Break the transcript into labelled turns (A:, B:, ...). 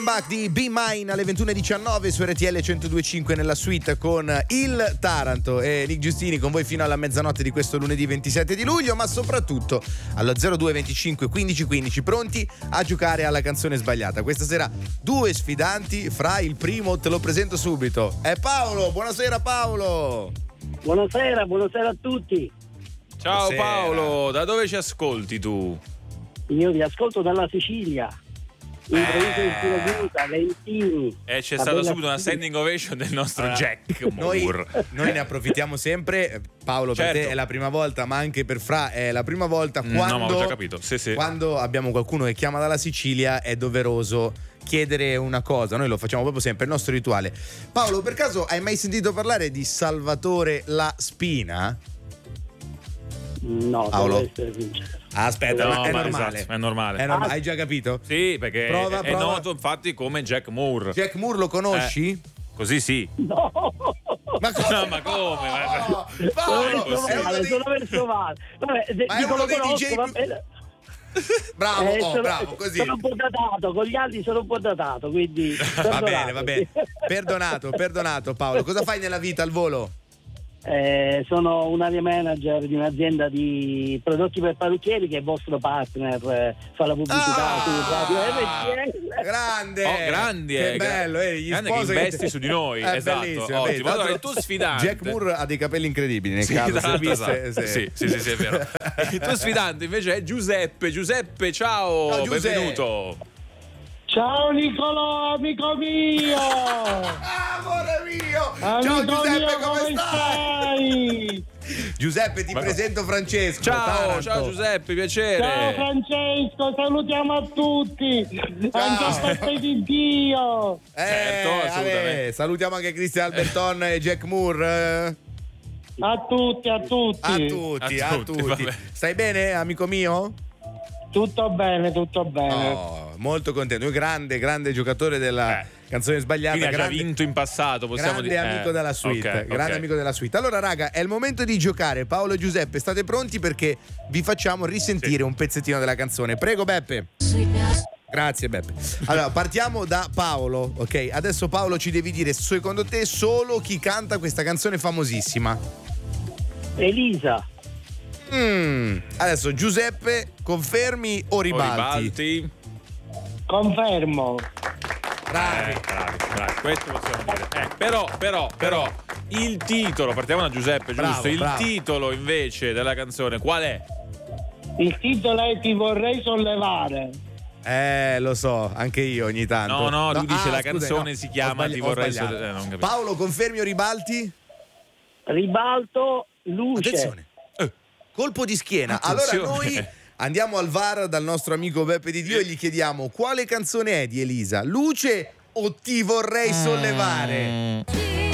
A: Back di Be Mine alle 21.19 su RTL 102.5 nella suite con il Taranto e Nick Giustini con voi fino alla mezzanotte di questo lunedì 27 di luglio, ma soprattutto allo 0225 15 15 pronti a giocare alla canzone sbagliata. Questa sera due sfidanti, fra il primo te lo presento subito, è Paolo. Buonasera Paolo.
B: Buonasera a tutti.
C: Ciao
A: Buonasera.
C: Paolo, da dove ci ascolti tu?
B: Io vi ascolto dalla Sicilia. In provincia di Siracusa, Lentini.
C: C'è
B: La
C: stata
B: bella
C: subito una
B: Sicilia.
C: standing ovation del nostro Jack
A: Noi
C: Moore.
A: ne approfittiamo sempre, Paolo, per
C: Certo.
A: te è la prima volta, ma anche per Fra è la prima volta.
C: No, ma ho già capito. Sì.
A: Quando abbiamo qualcuno che chiama dalla Sicilia è doveroso chiedere una cosa, noi lo facciamo proprio sempre, il nostro rituale. Paolo, per caso hai mai sentito parlare di Salvatore La Spina?
B: No,
A: Paolo?
B: devo essere sincero.
A: Aspetta,
C: No,
A: è
C: ma
A: normale.
C: esatto, è normale.
A: Hai già capito?
C: Sì, perché
A: Prova.
C: è noto infatti come Jack Moore.
A: Jack Moore lo conosci?
C: Così sì.
B: No!
A: Ma come?
C: No, ma come?
A: No,
B: Sono
A: Paolo,
B: verso
A: è uno
B: male,
A: dei-
B: sono verso male. Vabbè,
A: Ma è
B: dico
A: uno
B: lo
A: dei
B: conosco,
A: DJ
B: va
A: più-
B: bene.
A: Bravo,
B: Sono-
A: così.
B: Sono un po' datato, con gli anni sono un po' datato, quindi
A: Va bene. Perdonato Paolo. Cosa fai nella vita al volo?
B: Sono un area manager di un'azienda di prodotti per parrucchieri che è vostro partner, fa la pubblicità su Radio RTL.
A: Grande!
C: Oh, grandi,
A: che bello, gli
C: grande che
A: sposi
C: investi su di noi,
A: È
C: esatto,
A: bellissimo,
C: ottimo.
A: vedi, tra
C: Allora,
A: l'altro,
C: il tuo sfidante.
A: Jack Moore ha dei capelli incredibili nel
C: Sì,
A: caso,
C: tra
A: se
C: l'altro,
A: viste,
C: esatto.
A: sì.
C: Sì, è vero. Il tuo sfidante invece è Giuseppe. Giuseppe, ciao,
A: Ciao, Giuseppe.
C: benvenuto.
B: Ciao Nicolò, amico mio!
A: Amore mio! Ciao
B: Amico
A: Giuseppe,
B: mio,
A: come stai? Giuseppe, ti presento Francesco.
C: Ciao,
A: Taranto.
C: ciao Giuseppe, piacere.
B: Ciao Francesco, salutiamo a tutti! Anche a feste di Dio!
C: Certo, assolutamente.
A: Salutiamo anche Cristian Alberton e Jack Moore.
B: A tutti!
A: A tutti.
C: vabbè.
A: Stai bene, amico mio?
B: Tutto bene, tutto bene.
A: Oh, molto contento. Io grande giocatore della canzone sbagliata.
C: Quindi ha già
A: grande-
C: vinto in passato, possiamo
A: grande
C: dire.
A: amico della suite,
C: ok,
A: grande
C: ok.
A: amico della suite. Allora raga, è il momento di giocare. Paolo e Giuseppe, state pronti perché vi facciamo risentire un pezzettino della canzone. Prego Beppe. Grazie Beppe. Allora, partiamo da Paolo, ok? Adesso Paolo ci devi dire secondo te solo chi canta questa canzone famosissima.
B: Elisa,
A: Adesso Giuseppe, confermi o
C: O
A: ribalti?
B: confermo.
A: Bravi.
C: bravi, questo possiamo dire. Però, il titolo, partiamo da Giuseppe,
A: Bravo,
C: giusto? Il
A: bravo.
C: titolo invece della canzone, qual è?
B: Il titolo è Ti vorrei sollevare.
A: Lo so, anche io ogni tanto.
C: No, lui dice la
A: scusa,
C: canzone si chiama Ti
A: ho
C: vorrei
A: sbagliato.
C: sollevare, non capisco.
A: Paolo, confermi o ribalti?
B: Ribalto, luce.
A: Attenzione. Colpo di schiena.
C: Attenzione.
A: Allora noi andiamo al VAR dal nostro amico Beppe Di Dio e gli chiediamo quale canzone è di Elisa? Luce o Ti vorrei sollevare?